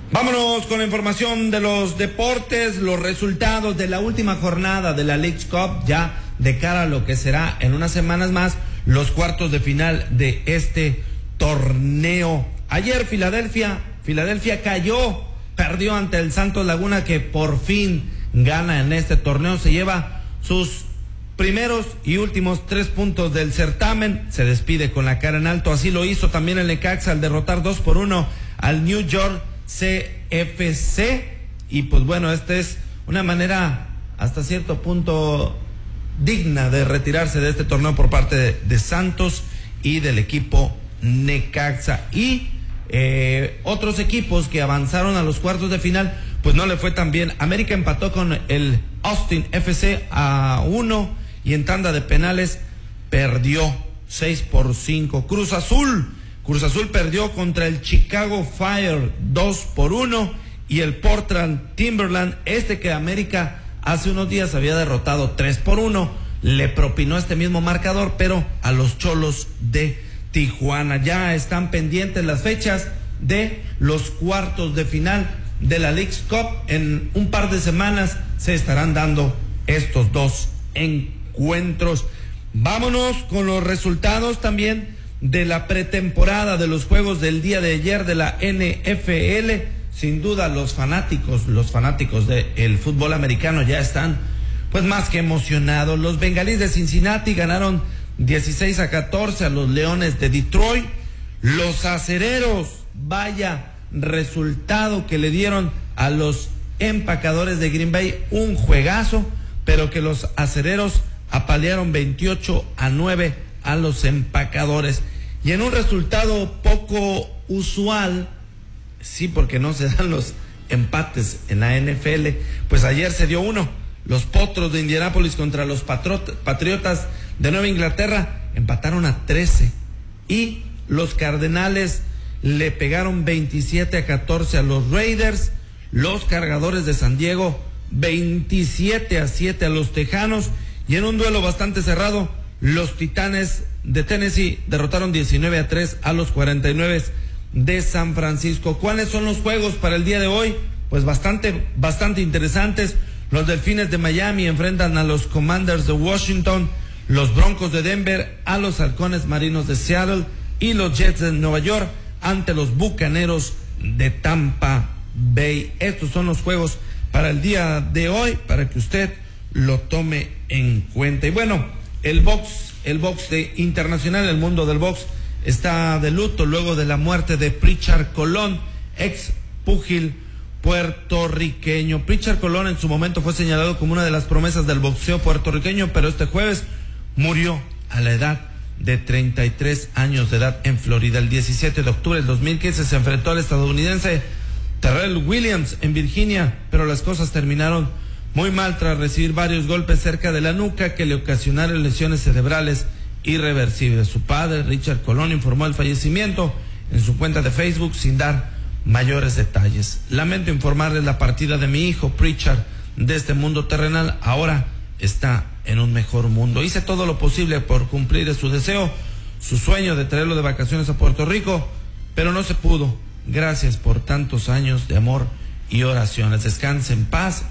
Vámonos con la información de los deportes, los resultados de la última jornada de la Leagues Cup, ya de cara a lo que será en unas semanas más los cuartos de final de este torneo. Ayer Filadelfia perdió ante el Santos Laguna, que por fin gana en este torneo, se lleva sus primeros y últimos 3 puntos del certamen, se despide con la cara en alto. Así lo hizo también el Necaxa al derrotar 2-1 al New York CFC, y pues bueno, esta es una manera hasta cierto punto digna de retirarse de este torneo por parte de Santos y del equipo Necaxa. Y otros equipos que avanzaron a los cuartos de final, pues no le fue tan bien. América empató con el Austin FC a 1 y en tanda de penales perdió 6-5. Cruz Azul perdió contra el Chicago Fire 2-1, y el Portland Timberland, que América hace unos días había derrotado 3-1, le propinó este mismo marcador, pero a los Cholos de Tijuana. Ya están pendientes las fechas de los cuartos de final de la Leagues Cup. En un par de semanas se estarán dando estos dos encuentros. Vámonos con los resultados también de la pretemporada de los juegos del día de ayer de la NFL. Sin duda los fanáticos del fútbol americano ya están pues más que emocionados. Los Bengalíes de Cincinnati ganaron 16-14 a los Leones de Detroit. Los Acereros, vaya resultado que le dieron a los Empacadores de Green Bay, un juegazo, pero que los Acereros apalearon 28-9 a los Empacadores. Y en un resultado poco usual, sí, porque no se dan los empates en la NFL, pues ayer se dio uno. Los Potros de Indianápolis contra los Patriotas de Nueva Inglaterra empataron a 13, y los Cardenales le pegaron 27-14 a los Raiders. Los Cargadores de San Diego 27-7 a los Tejanos, y en un duelo bastante cerrado, los Titanes de Tennessee derrotaron 19-3 a los 49 de San Francisco. ¿Cuáles son los juegos para el día de hoy? Pues bastante interesantes. Los Delfines de Miami enfrentan a los Commanders de Washington, los Broncos de Denver a los Halcones Marinos de Seattle, y los Jets de Nueva York ante los Bucaneros de Tampa Bay. Estos son los juegos para el día de hoy, para que usted lo tome en cuenta. Y bueno, el box internacional, el mundo del box está de luto luego de la muerte de Pritchard Colón, ex púgil puertorriqueño. Pritchard Colón en su momento fue señalado como una de las promesas del boxeo puertorriqueño, pero este jueves murió a la edad de 33 años de edad en Florida. El 17 de octubre del 2015 se enfrentó al estadounidense Terrell Williams en Virginia, pero las cosas terminaron muy mal tras recibir varios golpes cerca de la nuca que le ocasionaron lesiones cerebrales irreversibles. Su padre, Richard Colón, informó el fallecimiento en su cuenta de Facebook sin dar mayores detalles. Lamento informarles la partida de mi hijo Pritchard de este mundo terrenal. Ahora está en un mejor mundo. Hice todo lo posible por cumplir su deseo, su sueño de traerlo de vacaciones a Puerto Rico, pero no se pudo. Gracias por tantos años de amor y oraciones. Descanse en paz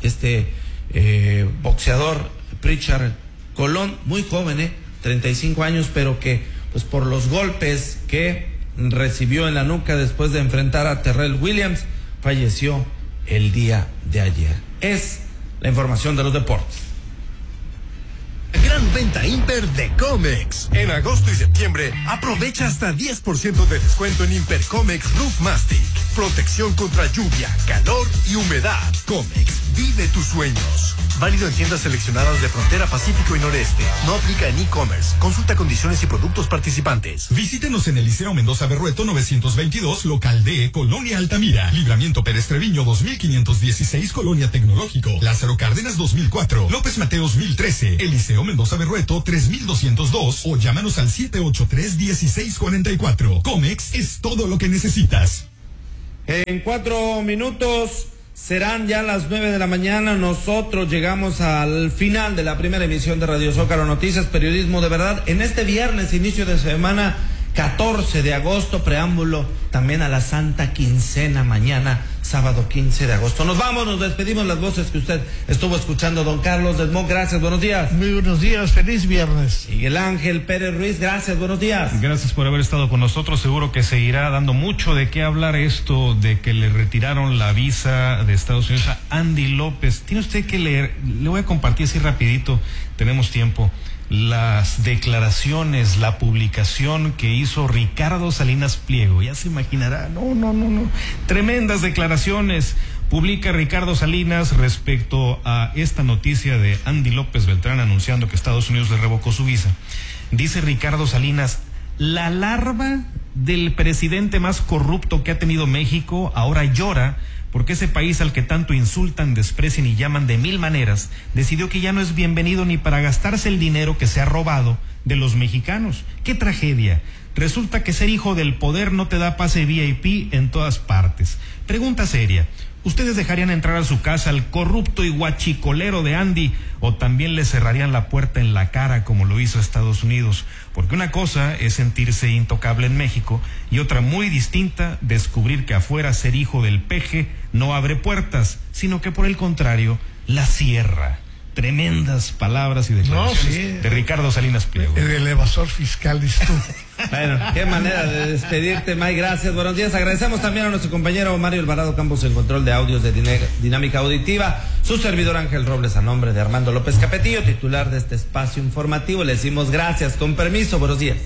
boxeador Pritchard Colón, muy joven, 35 años, pero que pues por los golpes que recibió en la nuca después de enfrentar a Terrell Williams, falleció el día de ayer. Es la información de los deportes. Gran venta Imper de Comex. En agosto y septiembre, aprovecha hasta 10% de descuento en Imper Comex Roof Mastic. Protección contra lluvia, calor y humedad. Comex, vive tus sueños. Válido en tiendas seleccionadas de Frontera Pacífico y Noreste. No aplica en e-commerce. Consulta condiciones y productos participantes. Visítenos en el Liceo Mendoza Berrueto 922, local D, Colonia Altamira. Libramiento Pérez Treviño 2516, Colonia Tecnológico. Lázaro Cárdenas 2004. López Mateos 1013. El Liceo Mendoza Berrueto 3202. O llámanos al 783-1644. Comex es todo lo que necesitas. En 4 minutos serán ya las 9 de la mañana. Nosotros llegamos al final de la primera emisión de Radio Zócalo Noticias, periodismo de verdad. En este viernes, inicio de semana 14 de agosto, preámbulo también a la Santa Quincena, mañana, sábado 15 de agosto. Nos vamos, nos despedimos, las voces que usted estuvo escuchando, don Carlos Desmond, gracias, buenos días. Muy buenos días, feliz viernes. Miguel Ángel Pérez Ruiz, gracias, buenos días. Gracias por haber estado con nosotros, seguro que seguirá dando mucho de qué hablar esto de que le retiraron la visa de Estados Unidos a Andy López. Tiene usted que leer, le voy a compartir así rapidito, tenemos tiempo. Las declaraciones, la publicación que hizo Ricardo Salinas Pliego, ya se imaginará, no, tremendas declaraciones publica Ricardo Salinas respecto a esta noticia de Andy López Beltrán anunciando que Estados Unidos le revocó su visa. Dice Ricardo Salinas: la larva del presidente más corrupto que ha tenido México ahora llora porque ese país al que tanto insultan, desprecian y llaman de mil maneras, decidió que ya no es bienvenido ni para gastarse el dinero que se ha robado de los mexicanos. ¡Qué tragedia! Resulta que ser hijo del poder no te da pase VIP en todas partes. Pregunta seria: ¿ustedes dejarían entrar a su casa al corrupto y guachicolero de Andy o también le cerrarían la puerta en la cara como lo hizo Estados Unidos? Porque una cosa es sentirse intocable en México y otra muy distinta, descubrir que afuera ser hijo del peje no abre puertas, sino que por el contrario, la cierra. Tremendas palabras y declaraciones de Ricardo Salinas Pliego. El evasor fiscal, dices tú. Bueno, qué manera de despedirte, Mike, gracias, buenos días. Agradecemos también a nuestro compañero Mario Alvarado Campos en control de audios de Dinámica Auditiva, su servidor Ángel Robles a nombre de Armando López Capetillo, titular de este espacio informativo. Le decimos gracias, con permiso, buenos días.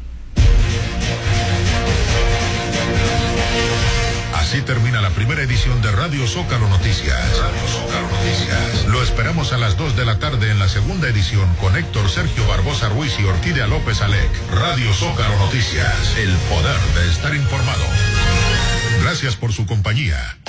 Así termina la primera edición de Radio Zócalo Noticias. Lo esperamos a las 2 de la tarde en la segunda edición con Héctor Sergio Barbosa Ruiz y Orquídea López Alec. Radio Zócalo Noticias, el poder de estar informado. Gracias por su compañía.